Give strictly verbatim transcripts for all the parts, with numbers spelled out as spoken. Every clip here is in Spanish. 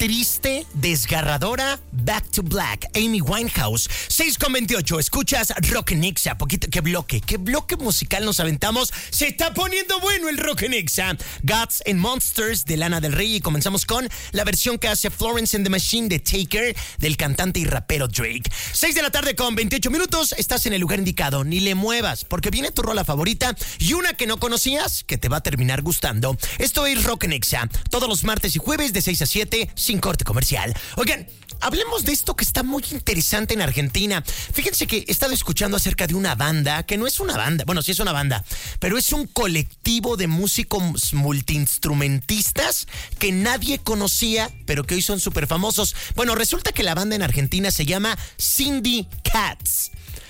triste, desgarradora, Back to Black, Amy Winehouse. seis con veintiocho, escuchas Rock en Exa. Poquito, qué bloque, qué bloque musical nos aventamos. Se está poniendo bueno el Rock en Exa. Gods and Monsters de Lana del Rey. Y comenzamos con la versión que hace Florence and the Machine de Taker del cantante y rapero Drake. seis de la tarde con veintiocho minutos. Estás en el lugar indicado. Ni le muevas, porque viene tu rola favorita y una que no conocías que te va a terminar gustando. Esto es Rock en Exa. Todos los martes y jueves de seis a siete, sin corte comercial. Oigan, hablemos de esto que está muy interesante en Argentina. Fíjense que he estado escuchando acerca de una banda, que no es una banda, bueno, sí es una banda, pero es un colectivo de músicos multiinstrumentistas que nadie conocía, pero que hoy son súper famosos. Bueno, resulta que la banda en Argentina se llama Cindy Cats.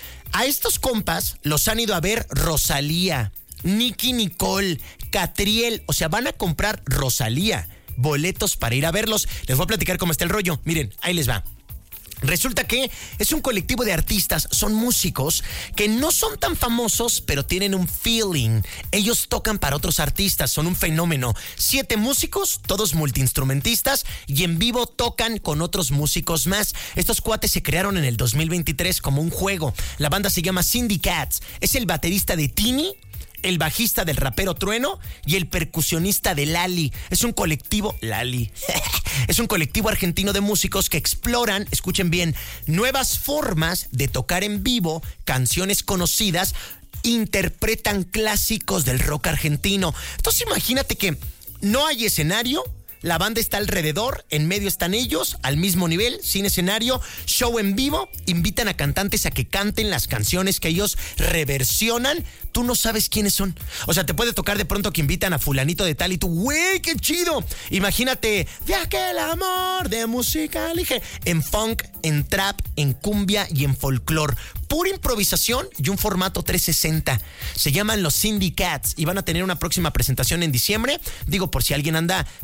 A estos compas los han ido a ver Rosalía, Nicki Nicole, Catriel, o sea, van a comprar Rosalía boletos para ir a verlos. Les voy a platicar cómo está el rollo. Miren, ahí les va. Resulta que es un colectivo de artistas, son músicos que no son tan famosos, pero tienen un feeling. Ellos tocan para otros artistas, son un fenómeno. Siete músicos, todos multiinstrumentistas, y en vivo tocan con otros músicos más. Estos cuates se crearon en el dos mil veintitrés como un juego. La banda se llama Cindy Cats. Es el baterista de Tini, el bajista del rapero Trueno y el percusionista de Lali. Es un colectivo, Lali, es un colectivo argentino de músicos que exploran, escuchen bien, nuevas formas de tocar en vivo canciones conocidas, interpretan clásicos del rock argentino. Entonces imagínate que no hay escenario, la banda está alrededor, en medio están ellos, al mismo nivel, sin escenario, show en vivo, invitan a cantantes a que canten las canciones que ellos reversionan. Tú no sabes quiénes son. O sea, te puede tocar de pronto que invitan a fulanito de tal y tú, güey, qué chido. Imagínate, de aquel amor de música ligera, en funk, en trap, en cumbia y en folclore. Pura improvisación y un formato trescientos sesenta. Se llaman los Cindy Cats y van a tener una próxima presentación en diciembre. Digo, por si alguien anda